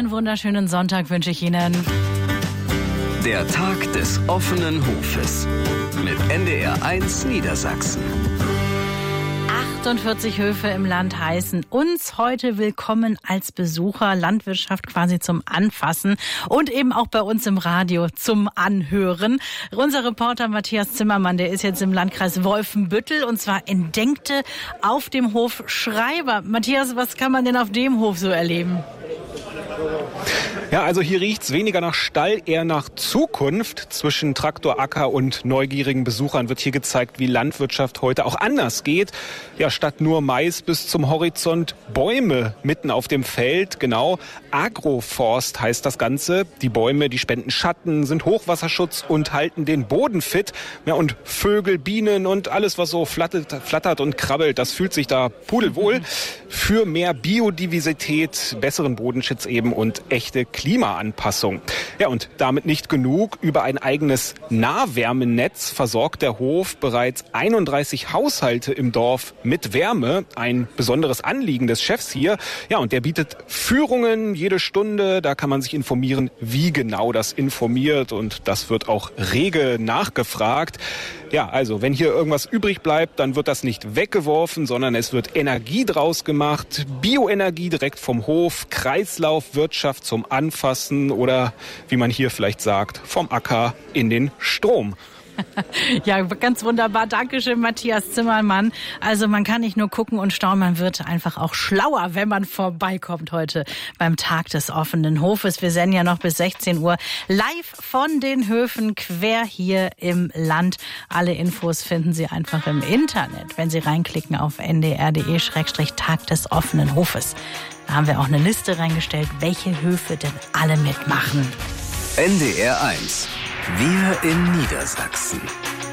Einen wunderschönen Sonntag wünsche ich Ihnen. Der Tag des offenen Hofes mit NDR1 Niedersachsen. 48 Höfe im Land heißen uns heute willkommen als Besucher. Landwirtschaft quasi zum Anfassen und eben auch bei uns im Radio zum Anhören. Unser Reporter Matthias Zimmermann, der ist jetzt im Landkreis Wolfenbüttel und zwar in Denkte auf dem Hof Schreiber. Matthias, was kann man denn auf dem Hof so erleben? Ja, also hier riecht's weniger nach Stall, eher nach Zukunft. Zwischen Traktor, Acker und neugierigen Besuchern wird hier gezeigt, wie Landwirtschaft heute auch anders geht. Ja, statt nur Mais bis zum Horizont Bäume mitten auf dem Feld. Genau, Agroforst heißt das Ganze. Die Bäume, die spenden Schatten, sind Hochwasserschutz und halten den Boden fit. Ja, und Vögel, Bienen und alles, was so flattert und krabbelt, das fühlt sich da pudelwohl. Für mehr Biodiversität, besseren Bodenschutz eben und echte Klimaanpassung. Ja, und damit nicht genug. Über ein eigenes Nahwärmenetz versorgt der Hof bereits 31 Haushalte im Dorf mit Wärme. Ein besonderes Anliegen des Chefs hier. Ja, und der bietet Führungen jede Stunde. Da kann man sich informieren, wie genau das informiert. Und das wird auch rege nachgefragt. Ja, also wenn hier irgendwas übrig bleibt, dann wird das nicht weggeworfen, sondern es wird Energie draus gemacht. Bioenergie direkt vom Hof, Kreislaufwirtschaft zum Anfassen oder, wie man hier vielleicht sagt, vom Acker in den Strom. Ja, ganz wunderbar. Dankeschön, Matthias Zimmermann. Also man kann nicht nur gucken und staunen, man wird einfach auch schlauer, wenn man vorbeikommt heute beim Tag des offenen Hofes. Wir senden ja noch bis 16 Uhr live von den Höfen quer hier im Land. Alle Infos finden Sie einfach im Internet, wenn Sie reinklicken auf ndr.de/Tag des offenen Hofes. Da haben wir auch eine Liste reingestellt, welche Höfe denn alle mitmachen. NDR1. Wir in Niedersachsen.